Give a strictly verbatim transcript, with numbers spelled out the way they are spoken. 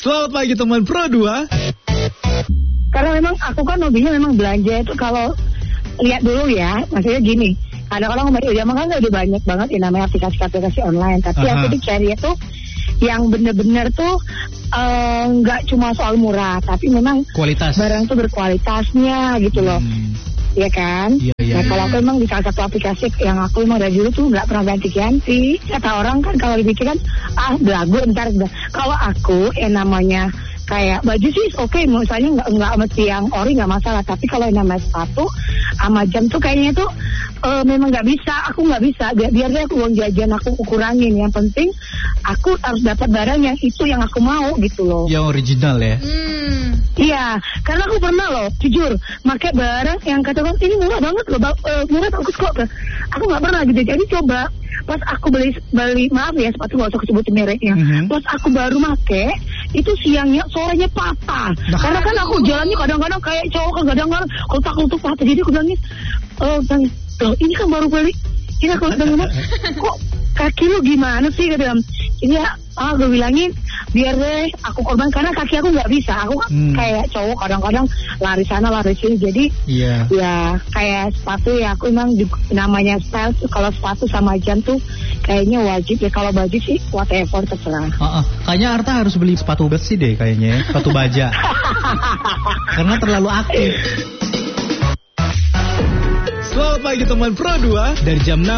Selamat pagi teman Pro dua. Karena memang aku kan hobinya memang belanja itu kalau lihat dulu ya, maksudnya gini. Kadang-kadang udah kan udah banyak banget ya namanya aplikasi-aplikasi online, tapi Aha. aku tuh cari itu yang bener-bener tuh nggak uh, cuma soal murah, tapi memang kualitas barang tuh berkualitasnya gitu loh. Hmm. Ya kan? Iya, iya. Nah kalau aku emang di salah satu aplikasi yang aku emang dari dulu tuh nggak pernah ganti-ganti. Kata orang kan kalau dipikir kan ah belagu ntar. Kalau aku yang namanya kayak baju sih oke, okay, misalnya nggak nggak mesti yang ori nggak masalah. Tapi kalau yang namanya sepatu sama jam tuh kayaknya tuh uh, memang nggak bisa. Aku nggak bisa. Biar biarnya aku uang jajan aku kurangin. Yang penting aku harus dapat barang yang itu yang aku mau gitu loh. Yang original ya. Hmm. Iya, karena aku pernah loh, jujur, pakai barang yang katakan ini murah banget loh, uh, murah bagus kok. Aku nggak pernah gitu. Jadi coba pas aku beli beli maaf ya sepatu nggak usah sebutin mereknya. Mm-hmm. Pas aku baru make itu siangnya sorenya patah. Nah, karena kan aku jalannya kadang-kadang kayak cowok, kadang-kadang kotak-kotak patah. Jadi aku bilangin, oh bilangin, loh ini kan baru beli. Ini aku bilang, kok kaki lu gimana sih? Kata ini ya, ah gue bilangin biar deh aku korban karena kaki aku nggak bisa. Aku kan hmm. kayak cowok kadang-kadang lari sana lari sini. Jadi yeah. ya kayak sepatu ya aku emang juga, namanya style tuh kalau sepatu sama jam tuh kayaknya wajib ya. Kalau baju sih whatever terserah. Uh-uh. Kayaknya Arta harus beli sepatu besi deh kayaknya, sepatu baja. Karena terlalu aktif. Selamat pagi teman Pro dua dari jam enam